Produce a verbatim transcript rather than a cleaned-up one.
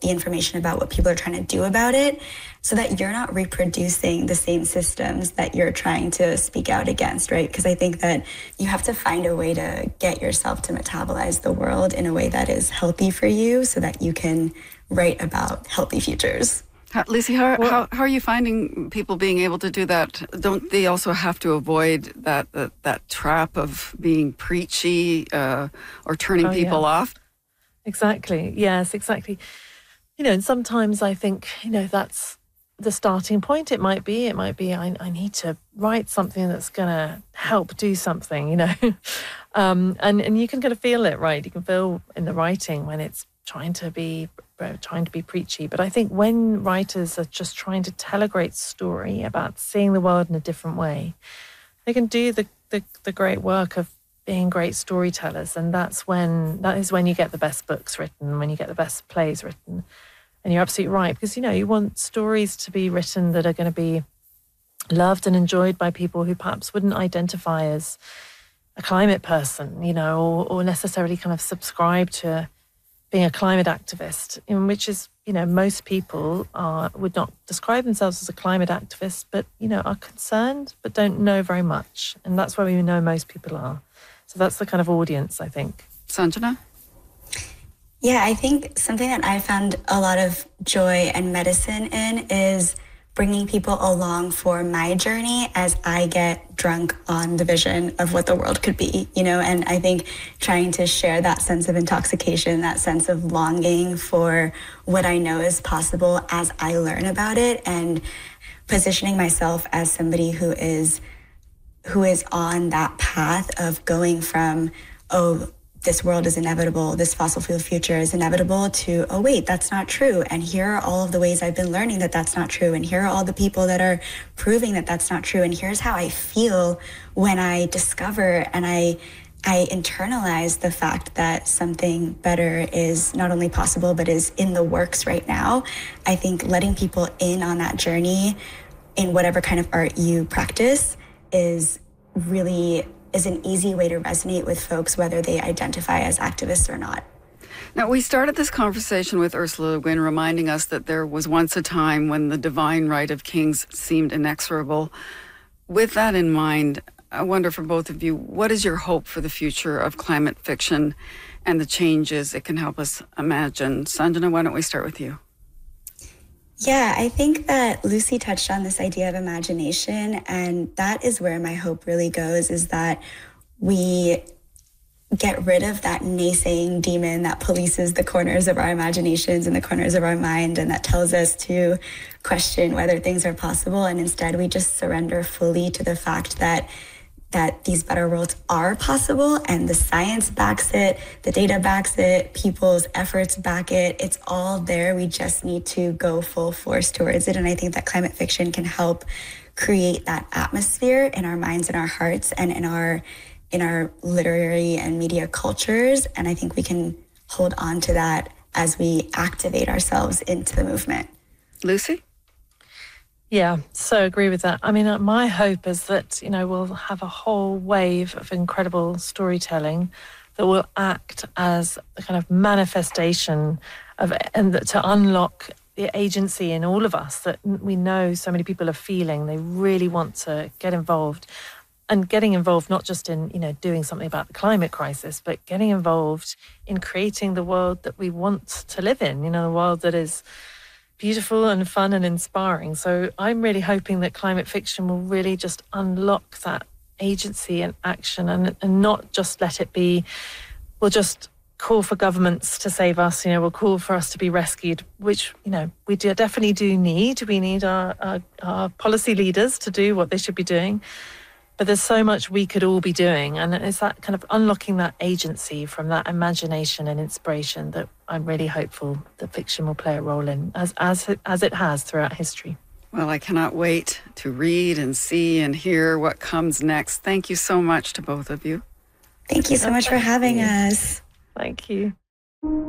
the information about what people are trying to do about it so that you're not reproducing the same systems that you're trying to speak out against, right? Because I think that you have to find a way to get yourself to metabolize the world in a way that is healthy for you so that you can write about healthy futures. How, Lucy, how, well, how how are you finding people being able to do that? Don't they also have to avoid that that, that trap of being preachy uh, or turning oh, people yeah. off? Exactly. Yes, exactly. You know, and sometimes I think, you know, that's the starting point. It might be, it might be, I, I need to write something that's going to help do something, you know. um, and, and you can kind of feel it, right? You can feel in the writing when it's trying to be trying to be preachy. But I think when writers are just trying to tell a great story about seeing the world in a different way, they can do the, the, the great work of being great storytellers. And that's when, that is when you get the best books written, when you get the best plays written. And you're absolutely right, because, you know, you want stories to be written that are going to be loved and enjoyed by people who perhaps wouldn't identify as a climate person, you know, or, or necessarily kind of subscribe to being a climate activist, in which is, you know, most people are would not describe themselves as a climate activist, but, you know, are concerned but don't know very much. And that's where we know most people are. So that's the kind of audience, I think. Sanjana? Yeah, I think something that I found a lot of joy and medicine in is bringing people along for my journey as I get drunk on the vision of what the world could be, you know, and I think trying to share that sense of intoxication, that sense of longing for what I know is possible as I learn about it, and positioning myself as somebody who is who is on that path of going from, oh, this world is inevitable, this fossil fuel future is inevitable, to, oh, wait, that's not true. And here are all of the ways I've been learning that that's not true. And here are all the people that are proving that that's not true. And here's how I feel when I discover and I I internalize the fact that something better is not only possible, but is in the works right now. I think letting people in on that journey in whatever kind of art you practice is really is an easy way to resonate with folks, whether they identify as activists or not. Now, we started this conversation with Ursula Le Guin reminding us that there was once a time when the divine right of kings seemed inexorable. With that in mind, I wonder for both of you, what is your hope for the future of climate fiction and the changes it can help us imagine? Sanjana, why don't we start with you? Yeah, I think that Lucy touched on this idea of imagination, and that is where my hope really goes, is that we get rid of that naysaying demon that polices the corners of our imaginations and the corners of our mind, and that tells us to question whether things are possible, and instead we just surrender fully to the fact that that these better worlds are possible, and the science backs it, the data backs it, people's efforts back it. It's all there. We just need to go full force towards it. And I think that climate fiction can help create that atmosphere in our minds and our hearts and in our in our literary and media cultures. And I think we can hold on to that as we activate ourselves into the movement. Lucy? Yeah, so agree with that. I mean, uh, my hope is that, you know, we'll have a whole wave of incredible storytelling that will act as a kind of manifestation of, and that to unlock the agency in all of us that we know so many people are feeling. They really want to get involved, and getting involved not just in, you know, doing something about the climate crisis, but getting involved in creating the world that we want to live in, you know, a world that is beautiful and fun and inspiring. So I'm really hoping that climate fiction will really just unlock that agency and action, and, and not just let it be, we'll just call for governments to save us, you know, we'll call for us to be rescued, which, you know, we do, definitely do need. We need our, our, our policy leaders to do what they should be doing. But there's so much we could all be doing. And it's that kind of unlocking that agency from that imagination and inspiration that I'm really hopeful that fiction will play a role in, as as it, as it has throughout history. Well, I cannot wait to read and see and hear what comes next. Thank you so much to both of you. Thank you so much for having us. Thank you.